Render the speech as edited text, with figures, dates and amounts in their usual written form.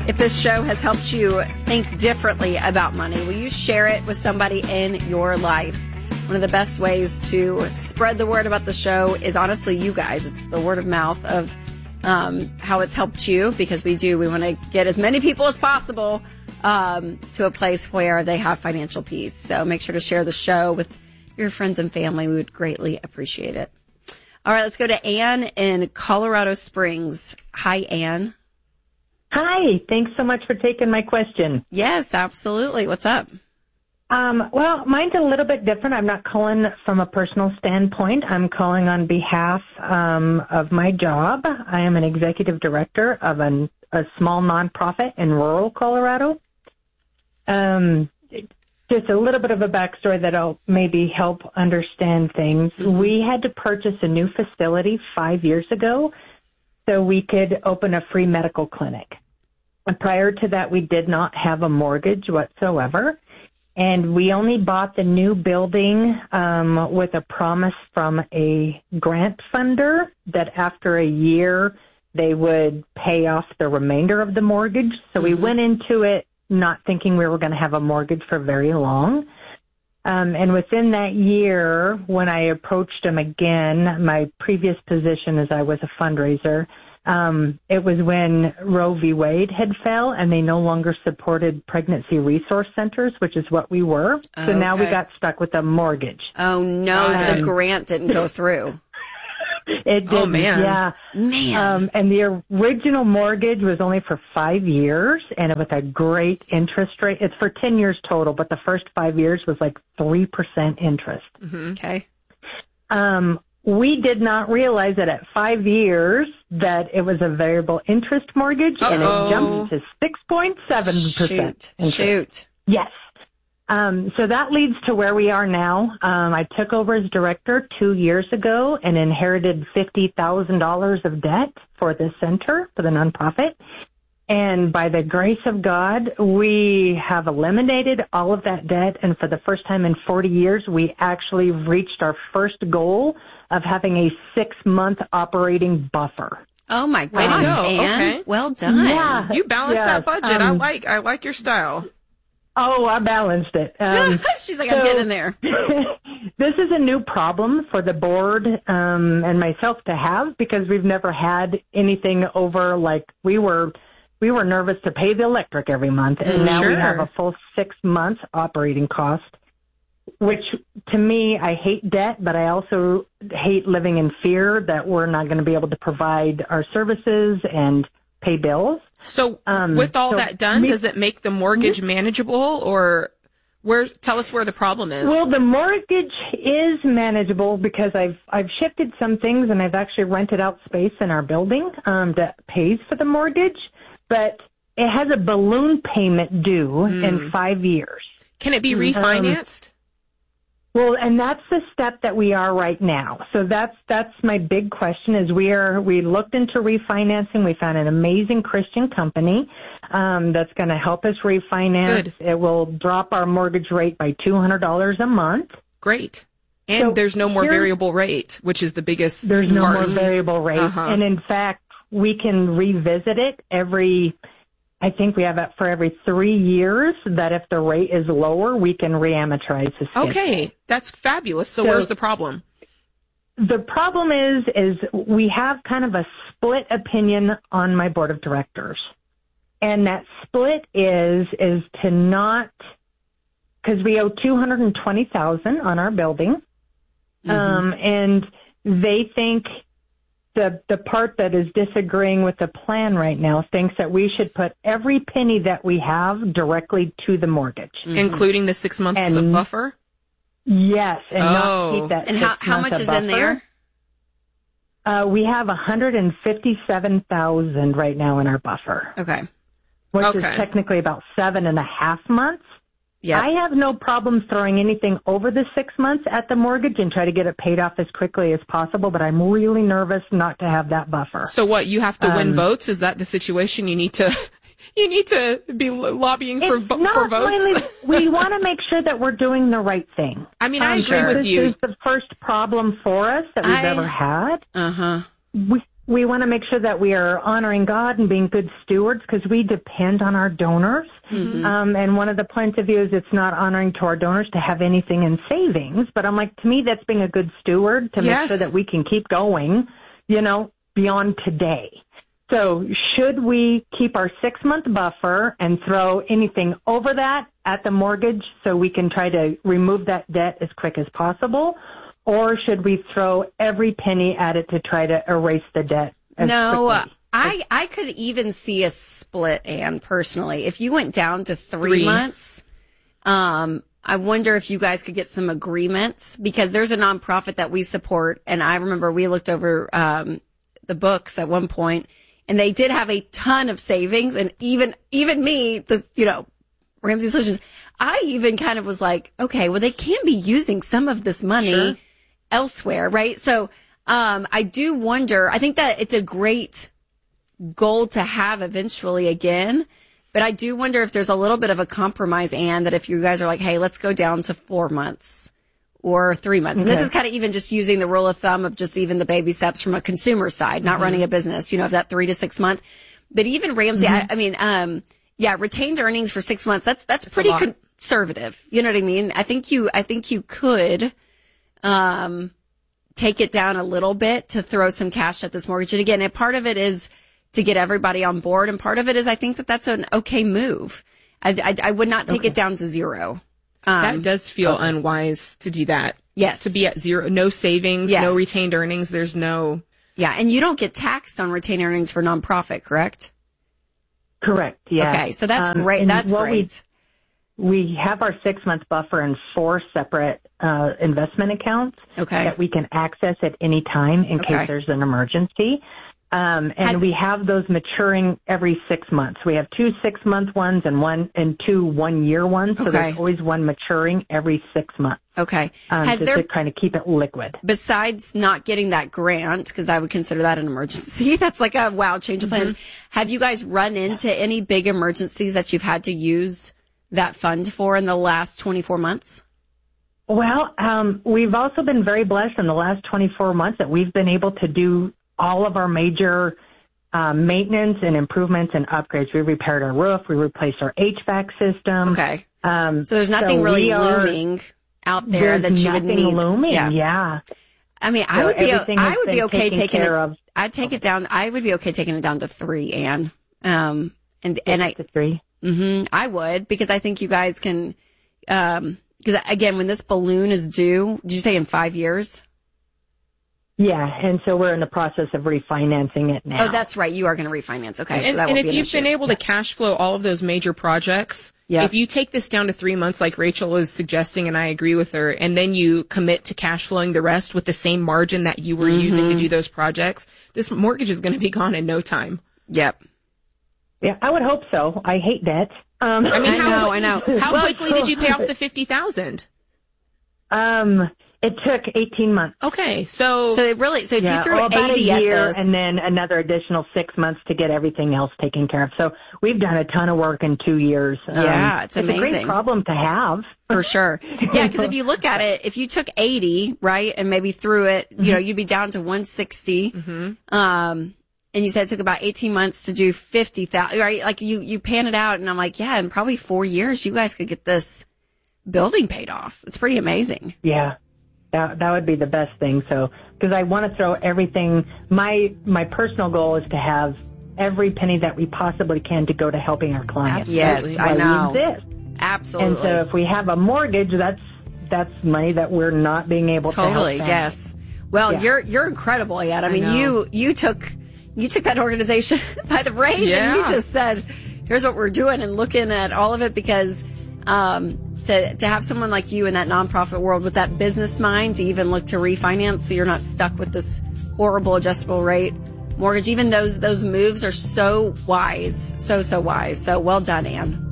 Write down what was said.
If this show has helped you think differently about money, will you share it with somebody in your life? One of the best ways to spread the word about the show is honestly you guys. It's the word of mouth of how it's helped you, because we want to get as many people as possible to a place where they have financial peace. So make sure to share the show with your friends and family. We would greatly appreciate it. All right, let's go to Ann in Colorado Springs. Hi, Ann. Hi, thanks so much for taking my question. Yes, absolutely. What's up? Well, mine's a little bit different. I'm not calling from a personal standpoint. I'm calling on behalf of my job. I am an executive director of a small nonprofit in rural Colorado. Just a little bit of a backstory that'll maybe help understand things. Mm-hmm. We had to purchase a new facility 5 years ago so we could open a free medical clinic. And prior to that, we did not have a mortgage whatsoever. And we only bought the new building with a promise from a grant funder that after a year they would pay off the remainder of the mortgage. So we went into it not thinking we were going to have a mortgage for very long. And within that year, when I approached them again, my previous position as I was a fundraiser, it was when Roe v. Wade had fell and they no longer supported pregnancy resource centers, which is what we were. So now we got stuck with a mortgage. Oh, no, the grant didn't go through. It did. Oh, man. Yeah. Man. And the original mortgage was only for 5 years, and it was a great interest rate. It's for 10 years total, but the first 5 years was like 3% interest. Mm-hmm. Okay. We did not realize that at 5 years that it was a variable interest mortgage, and it jumped to 6.7% interest. Shoot. Yes. So that leads to where we are now. I took over as director 2 years ago and inherited $50,000 of debt for the center, for the nonprofit. And by the grace of God, we have eliminated all of that debt. And for the first time in 40 years, we actually reached our first goal of having a 6-month operating buffer. Oh, my gosh, Ann. Okay. Well done. Yeah. You balanced that budget. I like your style. Oh, I balanced it. She's like, I'm getting there. This is a new problem for the board and myself to have, because we've never had anything over, like we were nervous to pay the electric every month, and now we have a full 6 months operating cost, which to me, I hate debt, but I also hate living in fear that we're not going to be able to provide our services and pay bills. So with all that done, does it make the mortgage manageable, or tell us where the problem is? Well, the mortgage is manageable because I've shifted some things, and I've actually rented out space in our building that pays for the mortgage, but it has a balloon payment due in 5 years. Can it be refinanced? Well, and that's the step that we are right now. So that's my big question is we looked into refinancing. We found an amazing Christian company that's going to help us refinance. Good. It will drop our mortgage rate by $200 a month. Great. And there's no more variable rate, which is the biggest part. There's no more variable rate. And in fact, we can revisit it I think we have it for every 3 years, that if the rate is lower, we can reamortize the schedule. Okay, that's fabulous. So where's the problem? The problem is we have kind of a split opinion on my board of directors. And that split is to not, because we owe $220,000 on our building. And they think the part that is disagreeing with the plan right now thinks that we should put every penny that we have directly to the mortgage. Including the 6 months of buffer? Yes, and not keep that. And how much is in there? We have $157,000 right now in our buffer. Okay. Which is technically about 7.5 months. Yeah. I have no problem throwing anything over the 6 months at the mortgage and try to get it paid off as quickly as possible, but I'm really nervous not to have that buffer. So what, you have to win votes? Is that the situation? You need to be lobbying for votes? Really, we want to make sure that we're doing the right thing. I mean, I agree with you. This is the first problem for us that we've ever had. we want to make sure that we are honoring God and being good stewards because we depend on our donors. Mm-hmm. And one of the points of view is it's not honoring to our donors to have anything in savings. But I'm like, to me, that's being a good steward to make sure that we can keep going, beyond today. So should we keep our 6-month buffer and throw anything over that at the mortgage so we can try to remove that debt as quick as possible? Or should we throw every penny at it to try to erase the debt as quickly? I could even see a split, Anne, personally. If you went down to 3 months, I wonder if you guys could get some agreements because there's a nonprofit that we support. And I remember we looked over the books at one point and they did have a ton of savings. And even me, Ramsey Solutions, I even kind of was like, okay, well, they can be using some of this money elsewhere, right? So I do wonder, I think that it's a great goal to have eventually again, but I do wonder if there's a little bit of a compromise, Anne, that if you guys are like, hey, let's go down to 4 months or 3 months. Okay. And this is kind of even just using the rule of thumb of just even the baby steps from a consumer side, not running a business, of that 3 to 6 month. But even Ramsey, retained earnings for 6 months, that's pretty conservative. You know what I mean? I think you could, take it down a little bit to throw some cash at this mortgage. And again, part of it is to get everybody on board. And part of it is I think that's an okay move. I would not take it down to zero. That does feel unwise to do that. Yes. To be at zero, no savings, no retained earnings. There's no. Yeah. And you don't get taxed on retained earnings for nonprofit, correct? Correct. Yeah. Okay. So that's great. That's great. We have our 6-month buffer in 4 separate investment accounts that we can access at any time in case there's an emergency. And we have those maturing every 6 months. We have 2 6-month ones and 2 1-year ones. So there's always one maturing every 6 months. Okay. To kind of keep it liquid. Besides not getting that grant, because I would consider that an emergency, that's like a change of plans. Have you guys run into any big emergencies that you've had to use that fund for in the last 24 months? Well, we've also been very blessed in the last 24 months that we've been able to do all of our major maintenance and improvements and upgrades. We repaired our roof. We replaced our HVAC system. Okay. So there's nothing really looming out there that you would need. Nothing looming, yeah. I mean, I would be okay taking it. I'd take it down. I would be okay taking it down to 3, Anne. And to 3. I would, because I think you guys can, because again, when this balloon is due, did you say in 5 years? Yeah, and so we're in the process of refinancing it now. Oh, that's right. You are going to refinance. Okay. And if you've been able to cash flow all of those major projects, if you take this down to 3 months, like Rachel is suggesting, and I agree with her, and then you commit to cash flowing the rest with the same margin that you were using to do those projects, this mortgage is going to be gone in no time. Yep. Yeah, I would hope so. I hate debt. I know. How quickly did you pay off the $50,000? It took 18 months. Okay, so if you threw about 80 a year at this, and then another additional 6 months to get everything else taken care of. So we've done a ton of work in 2 years. It's amazing. It's a great problem to have. For sure. Yeah, because if you look at it, if you took 80, right, and maybe threw it, you'd be down to 160. And you said it took about 18 months to do 50,000, right? Like you pan it out, and I'm like, yeah, in probably 4 years, you guys could get this building paid off. It's pretty amazing. Yeah. That would be the best thing. So, because I want to throw everything, my personal goal is to have every penny that we possibly can to go to helping our clients. Yes, I know. We exist. Absolutely. And so if we have a mortgage, that's money that we're not being able to help them. Yes. Well, you're incredible, Anne. I mean, you took that organization by the reins and you just said, here's what we're doing, and looking at all of it, because to have someone like you in that nonprofit world with that business mind to even look to refinance so you're not stuck with this horrible adjustable rate mortgage, even those moves are so wise, so wise. So well done, Anne.